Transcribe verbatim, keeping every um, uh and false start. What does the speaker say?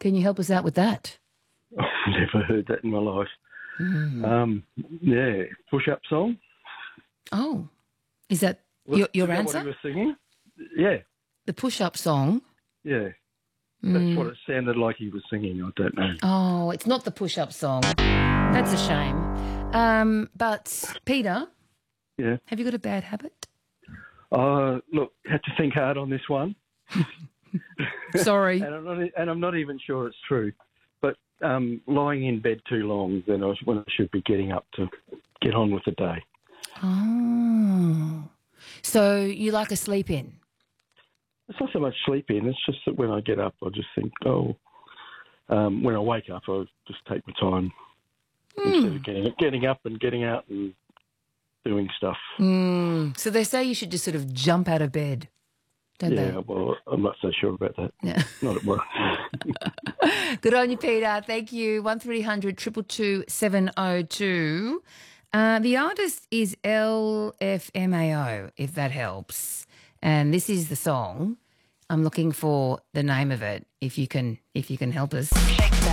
Can you help us out with that? I've never heard that in my life. Mm. Um, yeah, push-up song. Oh, is that Was, your, your is that answer? what he was singing? Yeah, The push-up song? yeah. That's what it sounded like he was singing. I don't know. Oh, it's not the push-up song. That's a shame. Um, but, Peter, Yeah. have you got a bad habit? Uh, look, had to think hard on this one. Sorry. and, I'm not, and I'm not even sure it's true. But um, lying in bed too long then I, when I should be getting up to get on with the day. Oh. So you like a sleep in? It's not so much sleeping. It's just that when I get up, I just think, oh, um, when I wake up, I just take my time Mm. instead of getting, getting up and getting out and doing stuff. Mm. So they say you should just sort of jump out of bed, don't yeah, they? well, I'm not so sure about that. Yeah. Not at work. Good on you, Peter. Thank you. one three hundred two two two seven oh two. Uh, the artist is L F M A O, if that helps. And this is the song. I'm looking for the name of it, if you can if you can help us.